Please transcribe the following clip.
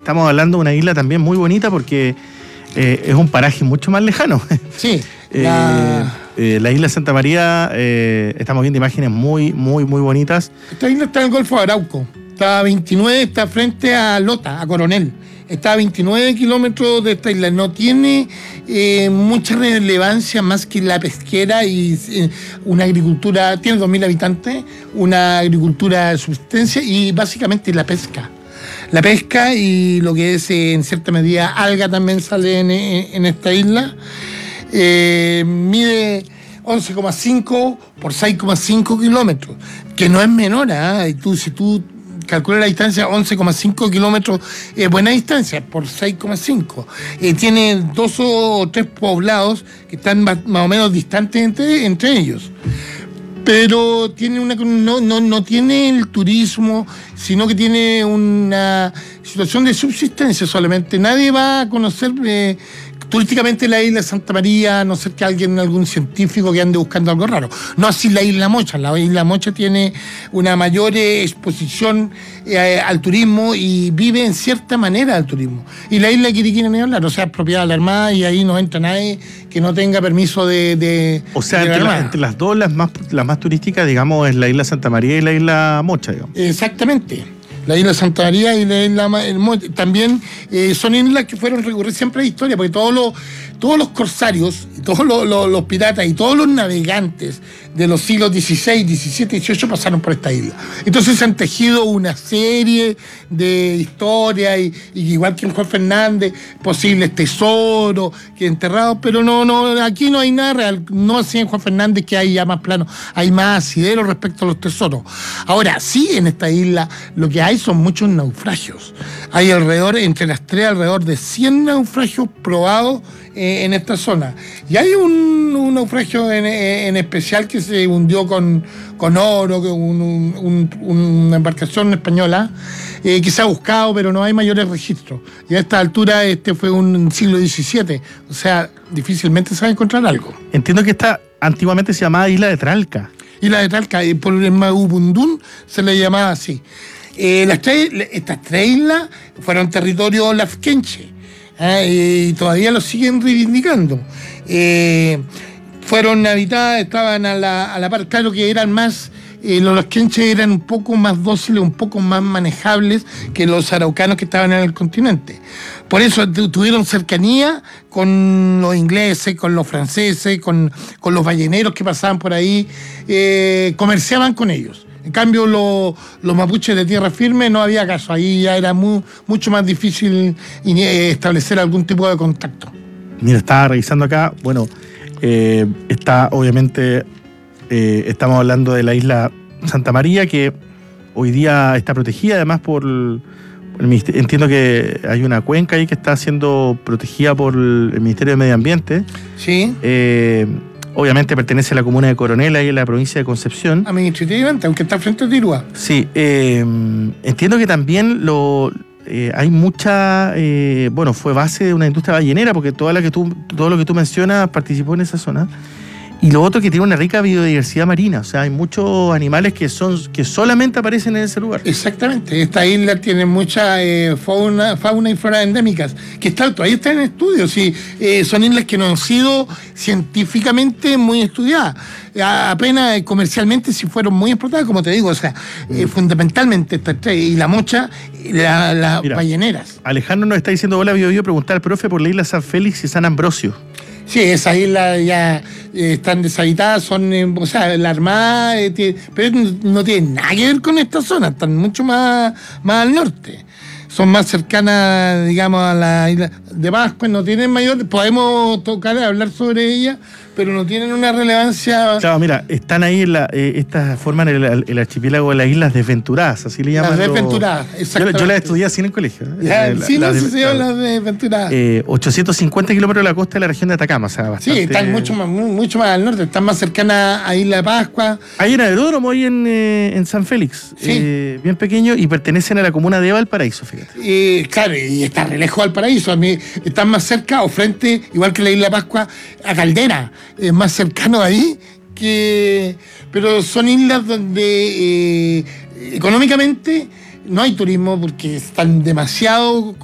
estamos hablando de una isla también muy bonita porque es un paraje mucho más lejano. Sí. La isla Santa María, estamos viendo imágenes muy bonitas. Esta isla está en el Golfo de Arauco. Está a 29, está frente a Lota, a Coronel. Está a 29 kilómetros de esta isla. No tiene mucha relevancia más que la pesquera y una agricultura. Tiene 2.000 habitantes, una agricultura de subsistencia y básicamente la pesca. La pesca y lo que es, en cierta medida, alga también sale en esta isla. Mide 11,5 por 6,5 kilómetros, que no es menor, ¿eh? Si tú calculas la distancia, 11,5 kilómetros es buena distancia por 6,5. Tiene 2 o 3 poblados que están más o menos distantes entre ellos. Pero tiene no tiene el turismo, sino que tiene una situación de subsistencia solamente. Nadie va a conocer turísticamente la isla de Santa María, a no ser que algún científico que ande buscando algo raro. No así la isla Mocha. La isla Mocha tiene una mayor exposición al turismo y vive en cierta manera al turismo. Y la isla de Quiriquina ni hablar, o sea, es propiedad de la Armada y ahí no entra nadie que no tenga permiso de o sea, entre las dos, las más turísticas, digamos, es la isla Santa María y la isla Mocha, digamos. Exactamente. La isla Santa María y la isla también son islas que fueron recurrentes siempre a la historia, porque todos los corsarios, todos los piratas y todos los navegantes de los siglos XVI, XVII, XVIII pasaron por esta isla. Entonces se han tejido una serie de historias y igual que en Juan Fernández, posibles tesoros que enterrados, pero no, aquí no hay nada real. No así en Juan Fernández, que hay ya más plano, hay más asidero respecto a los tesoros. Ahora, sí, en esta isla lo que hay son muchos naufragios. Hay entre las tres, alrededor de 100 naufragios probados en esta zona. Y hay un naufragio en especial que se hundió con oro, una embarcación española que se ha buscado, pero no hay mayores registros. Y a esta altura fue un siglo XVII, o sea, difícilmente se va a encontrar algo. Entiendo que esta antiguamente se llamaba Isla de Tralca. Isla de Tralca, por el Magubundún se le llamaba así. Estas tres islas fueron territorio lafkenche, y todavía lo siguen reivindicando. Fueron habitadas, estaban a la par, claro que eran más, los lafkenches eran un poco más dóciles, un poco más manejables que los araucanos que estaban en el continente. Por eso tuvieron cercanía con los ingleses, con los franceses, con los balleneros que pasaban por ahí, comerciaban con ellos. En cambio, los mapuches de tierra firme no había caso. Ahí ya era mucho más difícil establecer algún tipo de contacto. Mira, estaba revisando acá. Bueno, está obviamente, estamos hablando de la isla Santa María, que hoy día está protegida además por el Ministerio. Entiendo que hay una cuenca ahí que está siendo protegida por el Ministerio de Medio Ambiente. Sí. Obviamente pertenece a la comuna de Coronel, ahí en la provincia de Concepción. Administrativamente, aunque está frente a Tirúa. Sí, entiendo que también hay mucha, fue base de una industria ballenera, porque todo lo que tú mencionas participó en esa zona. Y lo otro, que tiene una rica biodiversidad marina, o sea, hay muchos animales que solamente aparecen en ese lugar. Exactamente, esta isla tiene mucha fauna y flora endémicas, que todavía están en estudio, sí, son islas que no han sido científicamente muy estudiadas, apenas comercialmente sí fueron muy explotadas, como te digo, o sea, fundamentalmente estas tres, y la Mocha, las balleneras. Alejandro nos está diciendo, hola, preguntar al profe por la isla San Félix y San Ambrosio. Sí, esas islas ya están deshabitadas, son, la Armada, pero no tienen nada que ver con esta zona, están mucho más al norte. Son más cercanas, digamos, a la isla de Pascua, no tienen podemos hablar sobre ellas, pero no tienen una relevancia. Claro, mira, están ahí estas forman el archipiélago de las Islas Desventuradas, así le llaman. Las Desventuradas, exactamente. Yo las estudié así en el colegio. Sí, no se llaman las Desventuradas. 850 kilómetros de la costa de la región de Atacama, o sea, bastante. Sí, están mucho más al norte, están más cercanas a Isla de Pascua. Hay un aeródromo ahí en San Félix, sí. Bien pequeño, y pertenecen a la comuna de Valparaíso, fíjate. Claro, y está re lejos Valparaíso, están más cerca o frente, igual que la Isla de Pascua, a Caldera. Es más cercano ahí pero son islas donde económicamente no hay turismo porque están demasiado